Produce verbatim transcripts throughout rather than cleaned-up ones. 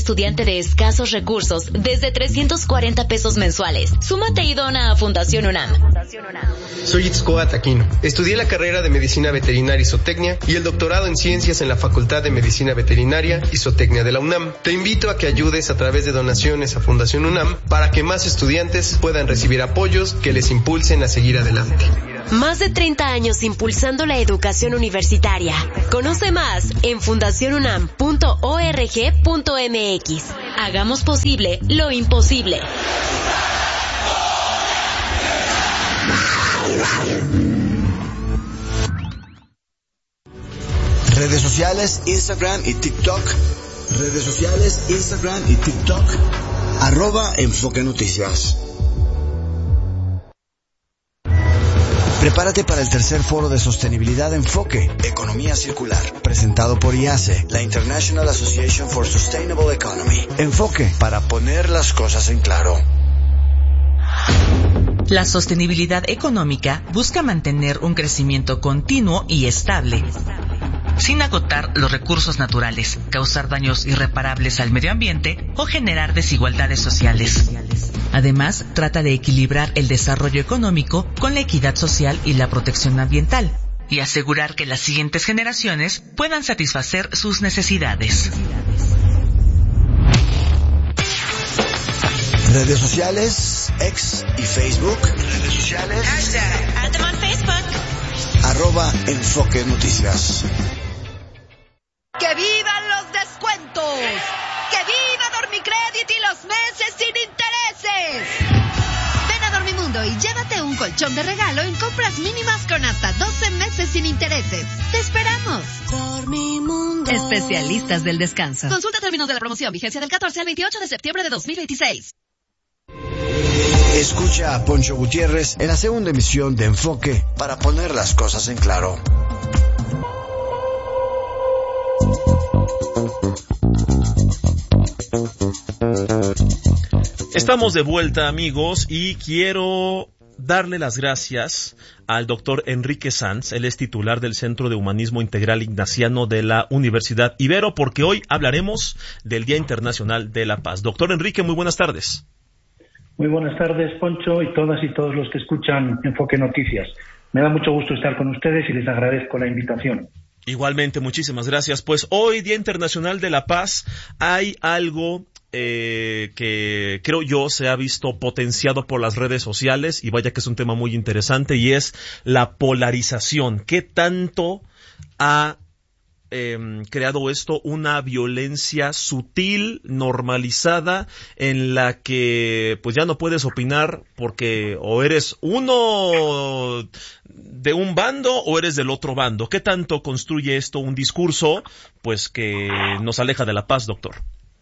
Estudiante de escasos recursos desde trescientos cuarenta pesos mensuales. Súmate y dona a Fundación UNAM. Soy Itzcoat Aquino. Estudié la carrera de Medicina Veterinaria y Zootecnia y el doctorado en Ciencias en la Facultad de Medicina Veterinaria y Zootecnia de la UNAM. Te invito a que ayudes a través de donaciones a Fundación UNAM para que más estudiantes puedan recibir apoyos que les impulsen a seguir adelante. Más de treinta años impulsando la educación universitaria. Conoce más en fundación unam punto org punto mx. Hagamos posible lo imposible. Redes sociales, Instagram y TikTok. Redes sociales, Instagram y TikTok. Arroba Enfoque Noticias. Prepárate para el tercer foro de sostenibilidad Enfoque, Economía Circular, presentado por I A C E, la International Association for Sustainable Economy. Enfoque, para poner las cosas en claro. La sostenibilidad económica busca mantener un crecimiento continuo y estable, sin agotar los recursos naturales, causar daños irreparables al medio ambiente o generar desigualdades sociales. Además, trata de equilibrar el desarrollo económico con la equidad social y la protección ambiental, y asegurar que las siguientes generaciones puedan satisfacer sus necesidades. Redes sociales, X y Facebook. Redes sociales. Hashtag, Facebook. Arroba Enfoque Noticias. ¡Que vivan los descuentos! ¡Que viva Dormicredit y los meses sin intereses! Ven a Dormimundo y llévate un colchón de regalo en compras mínimas con hasta doce meses sin intereses. ¡Te esperamos! Dormimundo. Especialistas del descanso. Consulta términos de la promoción. Vigencia del catorce al veintiocho de septiembre de dos mil veintiséis. Escucha a Poncho Gutiérrez en la segunda emisión de Enfoque para poner las cosas en claro. Estamos de vuelta, amigos, y quiero darle las gracias al doctor Enrique Sanz. Él es titular del Centro de Humanismo Integral Ignaciano de la Universidad Ibero, porque hoy hablaremos del Día Internacional de la Paz. Doctor Enrique, muy buenas tardes. Muy buenas tardes, Poncho, y todas y todos los que escuchan Enfoque Noticias. Me da mucho gusto estar con ustedes y les agradezco la invitación. Igualmente, muchísimas gracias. Pues hoy, Día Internacional de la Paz, hay algo eh, que creo yo se ha visto potenciado por las redes sociales, y vaya que es un tema muy interesante, y es la polarización. ¿Qué tanto ha eh, creado esto una violencia sutil, normalizada, en la que pues ya no puedes opinar porque o eres uno de un bando o eres del otro bando? ¿Qué tanto construye esto un discurso pues que nos aleja de la paz, doctor?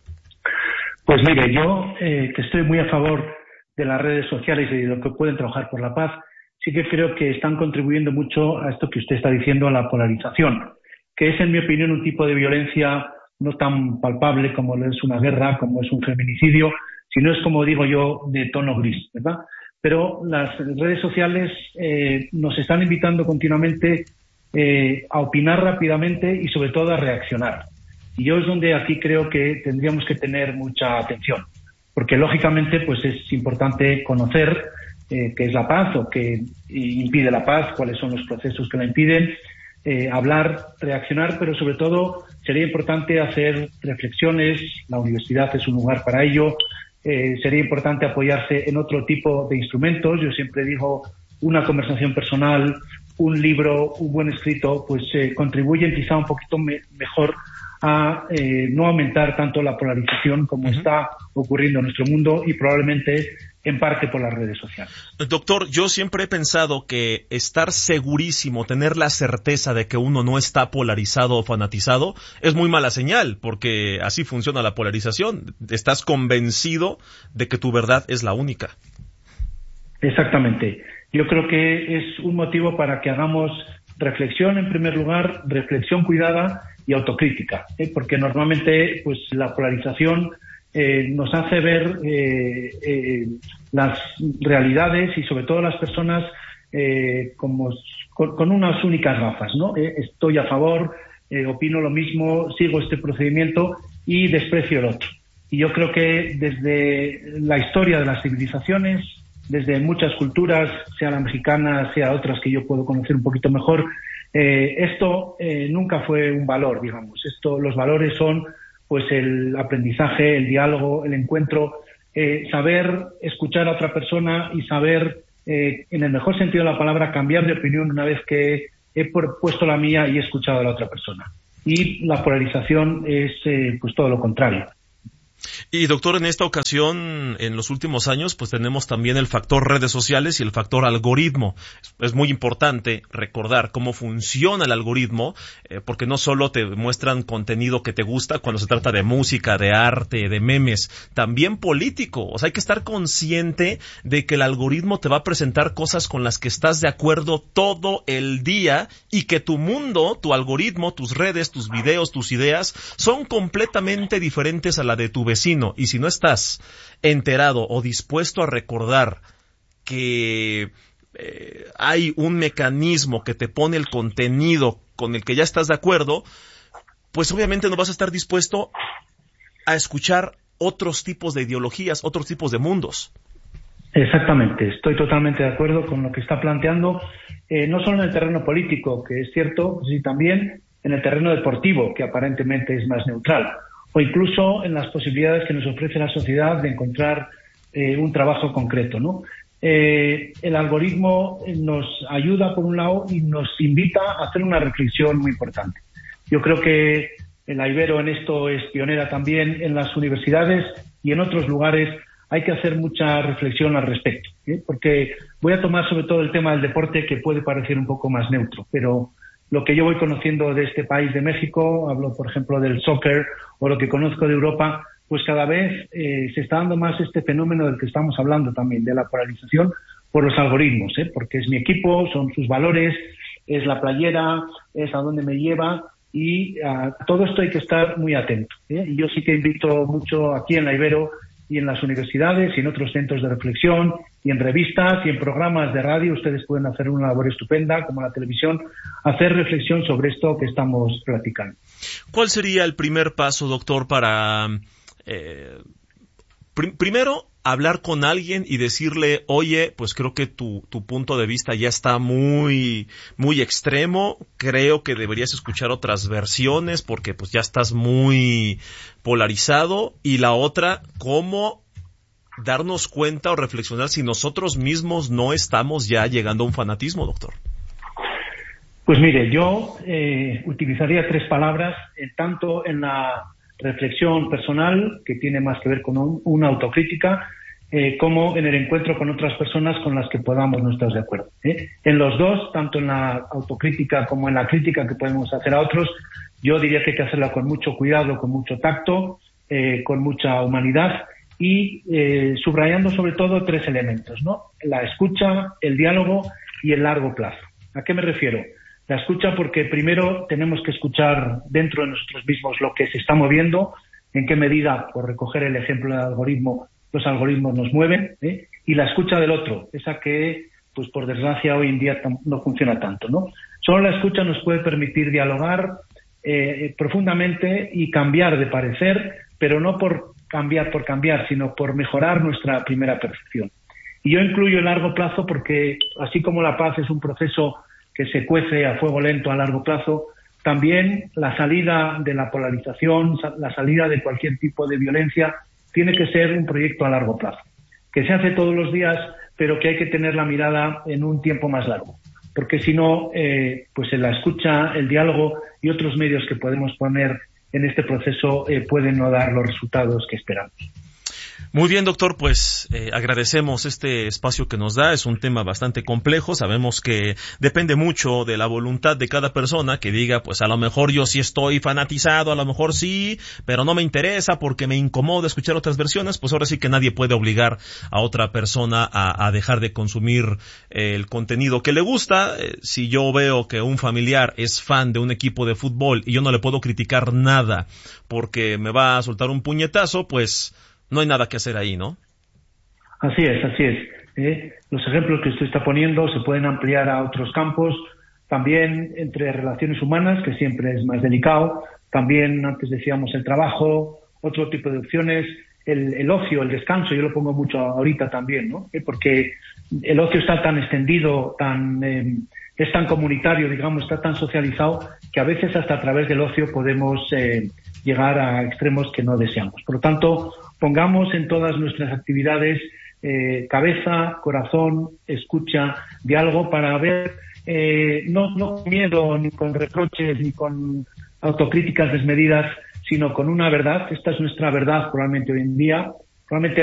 Pues mire, yo eh, que estoy muy a favor de las redes sociales y de lo que pueden trabajar por la paz, sí que creo que están contribuyendo mucho a esto que usted está diciendo, a la polarización, que es, en mi opinión, un tipo de violencia no tan palpable como es una guerra, como es un feminicidio, sino es, como digo yo, de tono gris, ¿verdad? Pero las redes sociales eh, nos están invitando continuamente eh, a opinar rápidamente y sobre todo a reaccionar. Y yo es donde aquí creo que tendríamos que tener mucha atención, porque lógicamente pues es importante conocer eh, qué es la paz o qué impide la paz, cuáles son los procesos que la impiden, eh, hablar, reaccionar, pero sobre todo sería importante hacer reflexiones. La universidad es un lugar para ello. Eh, sería importante apoyarse en otro tipo de instrumentos. Yo siempre digo, una conversación personal, un libro, un buen escrito, pues eh, contribuyen quizá un poquito me- mejor a eh, no aumentar tanto la polarización como uh-huh. está ocurriendo en nuestro mundo, y probablemente en parte por las redes sociales. Doctor, yo siempre he pensado que estar segurísimo, tener la certeza de que uno no está polarizado o fanatizado, es muy mala señal, porque así funciona la polarización. Estás convencido de que tu verdad es la única. Exactamente. Yo creo que es un motivo para que hagamos reflexión, en primer lugar, reflexión cuidada y autocrítica, ¿eh? Porque normalmente pues la polarización eh, nos hace ver eh, eh, las realidades y sobre todo las personas eh, como con, con unas únicas gafas, ¿no? Eh, estoy a favor, eh, opino lo mismo, sigo este procedimiento y desprecio el otro. Y yo creo que desde la historia de las civilizaciones, desde muchas culturas, sea la mexicana, sea otras que yo puedo conocer un poquito mejor, eh, esto eh, nunca fue un valor, digamos. Esto, los valores son pues el aprendizaje, el diálogo, el encuentro, eh, saber escuchar a otra persona y saber, eh, en el mejor sentido de la palabra, cambiar de opinión una vez que he puesto la mía y he escuchado a la otra persona. Y la polarización es eh, pues todo lo contrario. Y doctor, en esta ocasión, en los últimos años, pues tenemos también el factor redes sociales y el factor algoritmo. Es muy importante recordar cómo funciona el algoritmo, eh, porque no solo te muestran contenido que te gusta cuando se trata de música, de arte, de memes, también político. O sea, hay que estar consciente de que el algoritmo te va a presentar cosas con las que estás de acuerdo todo el día y que tu mundo, tu algoritmo, tus redes, tus videos, tus ideas son completamente diferentes a la de tu vecino, y si no estás enterado o dispuesto a recordar que eh, hay un mecanismo que te pone el contenido con el que ya estás de acuerdo, pues obviamente no vas a estar dispuesto a escuchar otros tipos de ideologías, otros tipos de mundos. Exactamente, estoy totalmente de acuerdo con lo que está planteando, eh, no solo en el terreno político, que es cierto, sino también en el terreno deportivo, que aparentemente es más neutral, o incluso en las posibilidades que nos ofrece la sociedad de encontrar eh, un trabajo concreto, ¿no? Eh, el algoritmo nos ayuda por un lado y nos invita a hacer una reflexión muy importante. Yo creo que la Ibero en esto es pionera también. En las universidades y en otros lugares hay que hacer mucha reflexión al respecto, ¿eh? Porque voy a tomar sobre todo el tema del deporte, que puede parecer un poco más neutro, pero lo que yo voy conociendo de este país de México, hablo por ejemplo del soccer, o lo que conozco de Europa, pues cada vez eh, se está dando más este fenómeno del que estamos hablando también, de la polarización por los algoritmos, ¿eh? Porque es mi equipo, son sus valores, es la playera, es a dónde me lleva, y a todo esto hay que estar muy atento, ¿eh? Y yo sí que invito mucho aquí en la Ibero y en las universidades y en otros centros de reflexión y en revistas y en programas de radio. Ustedes pueden hacer una labor estupenda, como la televisión, hacer reflexión sobre esto que estamos platicando. ¿Cuál sería el primer paso, doctor, para eh, pr- primero hablar con alguien y decirle, oye, pues creo que tu, tu punto de vista ya está muy, muy extremo, creo que deberías escuchar otras versiones porque pues ya estás muy polarizado? Y la otra, ¿cómo darnos cuenta o reflexionar si nosotros mismos no estamos ya llegando a un fanatismo, doctor? Pues mire, yo eh, utilizaría tres palabras, eh, tanto en la reflexión personal, que tiene más que ver con un, una autocrítica, eh, como en el encuentro con otras personas con las que podamos no estar de acuerdo, ¿eh? En los dos, tanto en la autocrítica como en la crítica que podemos hacer a otros, yo diría que hay que hacerla con mucho cuidado, con mucho tacto, eh, con mucha humanidad y eh, subrayando sobre todo tres elementos, ¿no? La escucha, el diálogo y el largo plazo. ¿A qué me refiero? La escucha porque primero tenemos que escuchar dentro de nosotros mismos lo que se está moviendo, en qué medida, por recoger el ejemplo del algoritmo, los algoritmos nos mueven, ¿eh? Y la escucha del otro, esa que, pues por desgracia, hoy en día no funciona tanto, ¿no? Solo la escucha nos puede permitir dialogar eh, profundamente y cambiar de parecer, pero no por cambiar por cambiar, sino por mejorar nuestra primera percepción. Y yo incluyo el largo plazo porque, así como la paz es un proceso que se cuece a fuego lento a largo plazo, también la salida de la polarización, la salida de cualquier tipo de violencia, tiene que ser un proyecto a largo plazo, que se hace todos los días, pero que hay que tener la mirada en un tiempo más largo, porque si no, eh, pues en la escucha, el diálogo y otros medios que podemos poner en este proceso eh, pueden no dar los resultados que esperamos. Muy bien, doctor, pues eh, agradecemos este espacio que nos da. Es un tema bastante complejo. Sabemos que depende mucho de la voluntad de cada persona que diga, pues a lo mejor yo sí estoy fanatizado, a lo mejor sí, pero no me interesa porque me incomoda escuchar otras versiones. Pues ahora sí que nadie puede obligar a otra persona a, a dejar de consumir eh, el contenido que le gusta. Eh, si yo veo que un familiar es fan de un equipo de fútbol y yo no le puedo criticar nada porque me va a soltar un puñetazo, pues no hay nada que hacer ahí, ¿no? Así es, así es. ¿eh? Los ejemplos que usted está poniendo se pueden ampliar a otros campos, también entre relaciones humanas, que siempre es más delicado, también antes decíamos el trabajo otro tipo de opciones, el, el ocio, el descanso, yo lo pongo mucho ahorita también, ¿no? Eh, porque el ocio está tan extendido, tan eh, es tan comunitario, digamos, está tan socializado, que a veces hasta a través del ocio podemos eh, llegar a extremos que no deseamos. Por lo tanto, pongamos en todas nuestras actividades eh, cabeza, corazón, escucha, diálogo, para ver, eh, no, no con miedo, ni con reproches, ni con autocríticas desmedidas, sino con una verdad. Esta es nuestra verdad probablemente hoy en día. Probablemente